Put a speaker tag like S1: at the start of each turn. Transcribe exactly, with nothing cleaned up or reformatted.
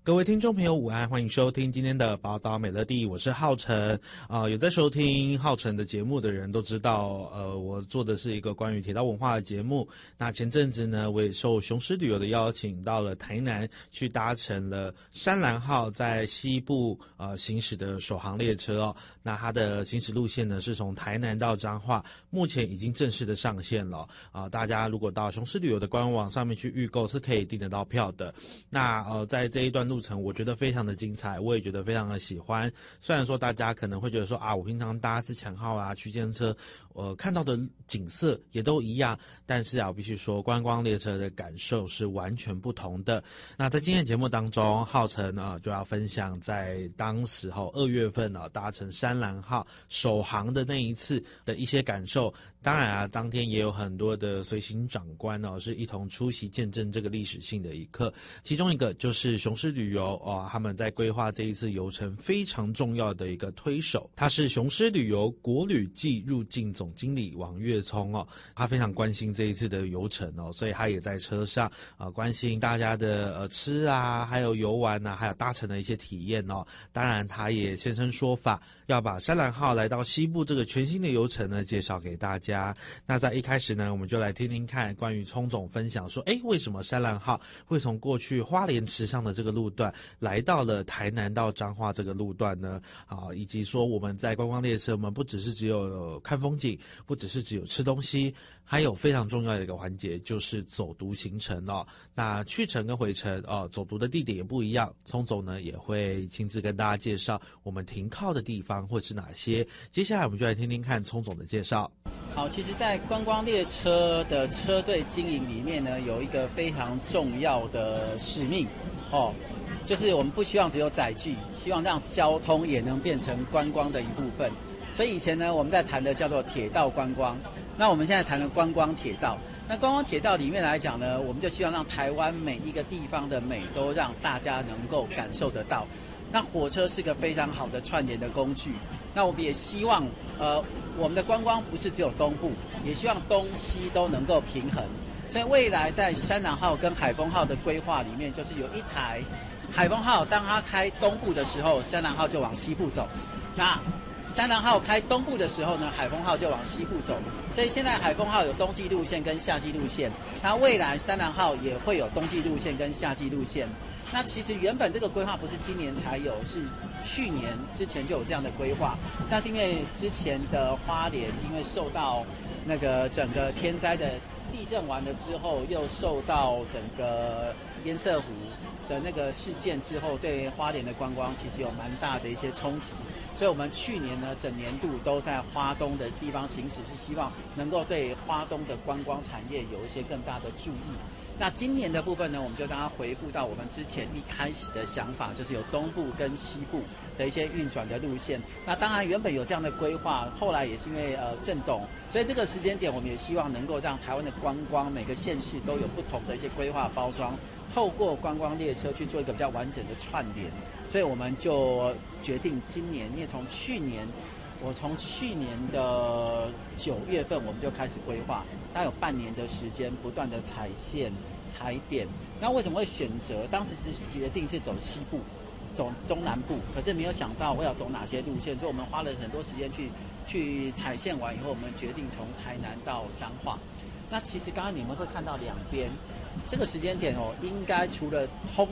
S1: 各位听众朋友午安，欢迎收听今天的宝岛美乐蒂，我是浩辰。啊、呃，有在收听浩辰的节目的人都知道，呃，我做的是一个关于铁道文化的节目。那前阵子呢，我也受雄狮旅游的邀请，到了台南去搭乘了山岚号在西部呃行驶的首航列车哦。那它的行驶路线呢是从台南到彰化，目前已经正式的上线了啊、呃。大家如果到雄狮旅游的官网上面去预购，是可以订得到票的。那呃，在这一段路程我觉得非常的精彩，我也觉得非常的喜欢。虽然说大家可能会觉得说啊，我平常搭自强号啊、区间车，呃，看到的景色也都一样，但是啊，我必须说观光列车的感受是完全不同的。那在今天的节目当中，浩辰啊就要分享在当时候二月份啊搭乘山岚号首航的那一次的一些感受。当然啊，当天也有很多的随行长官哦，是一同出席见证这个历史性的一刻。其中一个就是雄狮旅游哦，他们在规划这一次游程非常重要的一个推手，他是雄狮旅游国旅暨入境总经理王岳聪哦，他非常关心这一次的游程哦，所以他也在车上啊、呃、关心大家的呃吃啊，还有游玩啊，还有搭乘的一些体验哦。当然，他也现身说法，要把山岚号来到西部这个全新的游程呢介绍给大家。那在一开始呢，我们就来听听看关于聪总分享说，诶，为什么山岚号会从过去花莲池上的这个路段来到了台南到彰化这个路段呢？啊，以及说我们在观光列车，我们不只是只有看风景，不只是只有吃东西，还有非常重要的一个环节就是走读行程哦。那去程跟回程哦，走读的地点也不一样，聪总呢也会亲自跟大家介绍我们停靠的地方会是哪些。接下来我们就来听听看聪总的介绍。
S2: 好，其实在观光列车的车队经营里面呢，有一个非常重要的使命哦，就是我们不希望只有载具，希望让交通也能变成观光的一部分。所以以前呢，我们在谈的叫做铁道观光，那我们现在谈的观光铁道。那观光铁道里面来讲呢，我们就希望让台湾每一个地方的美都让大家能够感受得到。那火车是个非常好的串联的工具，那我们也希望呃我们的观光不是只有东部，也希望东西都能够平衡。所以未来在山岚号跟海丰号的规划里面，就是有一台海丰号，当它开东部的时候，山岚号就往西部走，那山岚号开东部的时候呢，海丰号就往西部走。所以现在海丰号有冬季路线跟夏季路线，那未来山岚号也会有冬季路线跟夏季路线。那其实原本这个规划不是今年才有，是去年之前就有这样的规划，但是因为之前的花莲因为受到那个整个天灾的地震完了之后，又受到整个堰塞湖的那个事件之后，对花莲的观光其实有蛮大的一些冲击。所以我们去年呢，整年度都在花东的地方行驶，是希望能够对花东的观光产业有一些更大的注意。那今年的部分呢，我们就让它回复到我们之前一开始的想法，就是有东部跟西部的一些运转的路线。那当然原本有这样的规划，后来也是因为呃震动，所以这个时间点我们也希望能够让台湾的观光每个县市都有不同的一些规划包装，透过观光列车去做一个比较完整的串联。所以我们就决定今年，因为从去年我从去年的九月份我们就开始规划，大概有半年的时间，不断的踩线、踩点。那为什么会选择？当时是决定是走西部、走中南部，可是没有想到我要走哪些路线，所以我们花了很多时间去去踩线完以后，我们决定从台南到彰化。那其实刚刚你们会看到两边，这个时间点哦，应该除了通